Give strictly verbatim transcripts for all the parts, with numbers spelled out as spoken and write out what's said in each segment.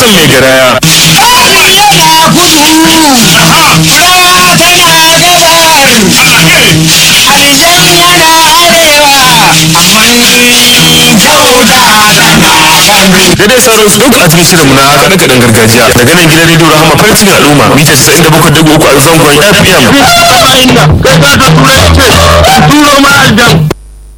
Hassan mai garaya. Da dai sauransu duk a cikin shirin na kaɗe-kaɗen gargajiya daga nan gidan rediyo Rahama farin cikin al'umma mita casa'in da bakwai da uku a zangon F M.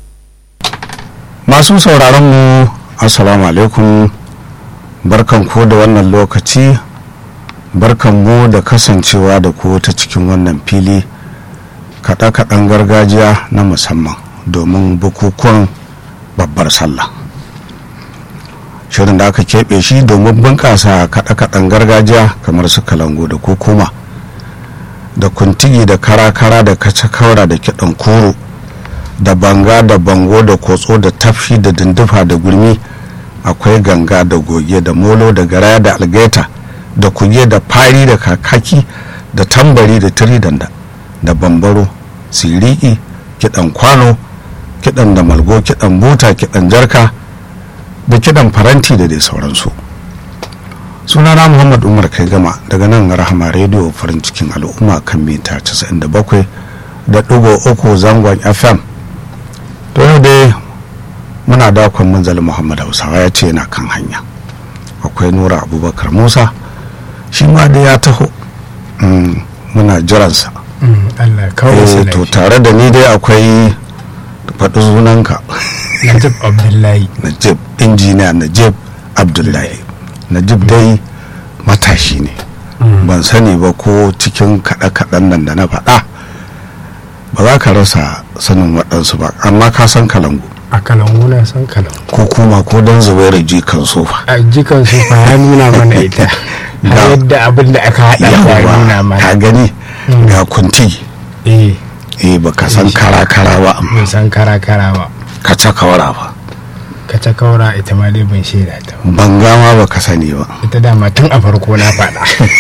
Masu sauraron mu assalamu alaikum, barkan ku da wannan lokaci, barkan mu da kasancewa da ku ta cikin wannan fili kaɗe-kaɗen gargajiya na musamman domin bukukuwan babbar sallah. Shirin da aka keɓe shi domin bunƙasa kaɗe-kaɗen gargajiya kamar su kalango da kukuma da kuntigi da kara-kara da kace-kaura da kiɗan koro da banga da bango da kotso da tafshi da dindufa da gurmi. Akwai ganga da goge da molo da garaya da algaita da kuge da fari da kakaki da tambari da tiridanda da bambaro siriki kiɗan kwano kiɗan da malgo kiɗan buta kiɗan jarka da kiɗan faranti da dai sauransu. Sunana Muhammad Umar Kai Gama daga nan Rahama rediyo farin cikin al'umma kan mita casa'in da bakwai da ɗigo uku zangon F M. To yau dai muna dakon manzali Muhammad Hausawa ya ce yana kan hanya. Akwai Nura Abubakar Musa shi ma da ya taho, muna jiransa. Allah kawai sai to tare da ni dai akwai faɗi sunanka. Najib Abdullahi. Najib, injiniya Najib Abdullahi. Najib dai matashi ne. Ban sani ba ko cikin kaɗe-kaɗen nan da na faɗa ba za ka rasa sanin waɗansu ba, amma ka san kalangu. A kalangu na san kalangu. Ko kuma ko don zubairu jikan sofa. A jikan sofa ya nuna mana ita. Har yadda abin da aka haɗa ya nuna mana. Ka gani ga kunti. Eh. Eh ba ka san kara-kara ba. Ban san kara-kara ba. Ka cakawara ba. Ka cakawara ita ma dai ban shaida ta. Banga ma ba ka sani ba. Ita dama tun a farko na faɗa.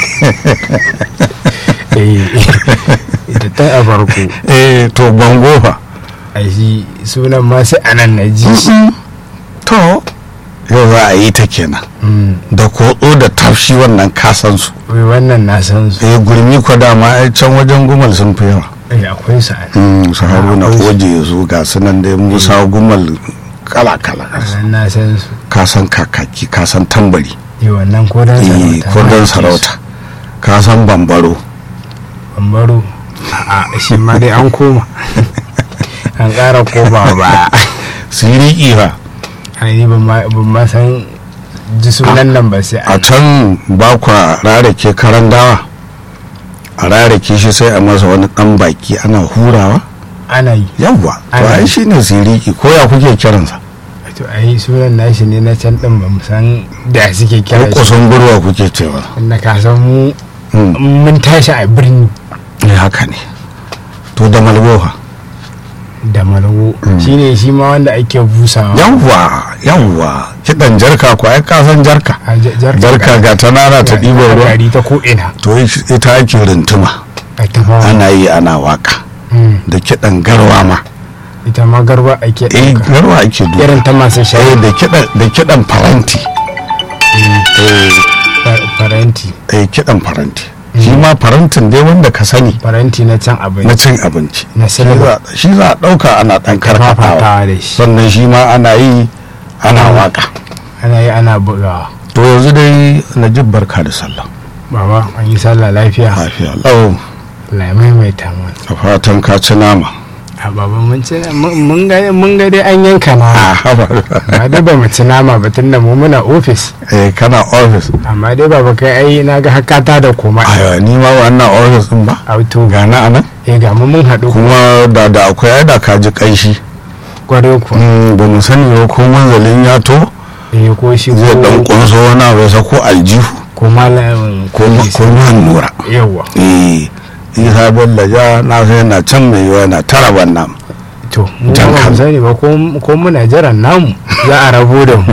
Eh. Ita tun a farko. Eh to bango fa. Ai shi sunan ma sai anan na ji. To yau za a yi ta kenan. Da kotso da tafshi wannan kasan su. Wannan na san su. Eh gurmi ko dama ai can wajen gumal sun fi yawa. Eh akwai sa. Mm su Haruna Oje su ga sunan dai Musa Gumal kala-kala. Na san su. Kasan kakaki, kasan tambari. Eh wannan ko dan sarauta. Eh ko dan sarauta. Kasan bambaro. Bambaro. A shi ma dai an koma. An ƙara koma ba. Siriki ba. Ai ban ma san ji sunan nan ba sai a can ba kwa rarake karan dawa, a rarake shi sai a masa wani dan baki ana hurawa. Ana yi. Yawwa to ai shi ne siriki, ko ya kuke kiransa? To ai sunan nashi ne na can din ba mu san da suke kira shi. Kusan gurwa kuke cewa. Inda ka san mu mun tashi a birni. Ne haka ne. To da malgoha. Da malgo shine shi ma wanda ake busawa. Yawwa yawwa kidan jarka ko ai kasan jarka. Jarka ga ta nana ta dibo ruwa. Gari ta ko ina. To ita ake rintuma. Ana yi ana waka. Da kidan garwa ma. Ita ma garwa ake eh garwa ake duka. Irin ta masu shayi. da kidan da kidan faranti. Eh faranti. Eh kidan faranti. Shi ma farantin dai wanda ka sani. Faranti na can abinci. Na cin abinci. Na silba. Shi za a ɗauka ana ɗan karfatawa. Sannan shi ma ana yi ana waka. Ana yi ana bugawa. To yanzu dai Najib barka da sallah. Baba an yi sallah lafiya. Lafiya lau. Allah ya maimaita mana. A fatan ka ci nama. A baba mun ci mun ga mun ga dai an yanka nama. Amma dai ba mu ci nama ba tunda mu muna office. Eh kana office. Amma dai baba kai ai na ga hakata da koma. Ayo ni ma wannan office din ba. Auto ga na anan. Eh ga mu mun haɗu. Kuma da da akwai ai da ka ji kanshi. Kware ku. Ba mu sani ba ko manzalin ya to. Eh ko shi zai dan kunso wani abu ya sako aljihu. Ko malamin ko ko nura. Yawa. Eh isa bello ja na sai na can mai yawa na tara wannan. To mu ba mu sani ba ko muna jiran namu za a rabo da mu.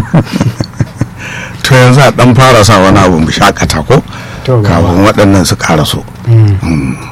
To yanzu a dan fara sa wani abu mu shakata ko kafin waɗannan su ƙara so.